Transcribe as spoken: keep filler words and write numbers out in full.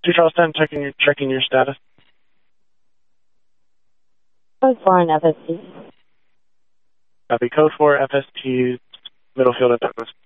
Two Charles ten, checking your, checking your status. Code four and F S T. Copy. Code four, F S T, middle field at Douglas.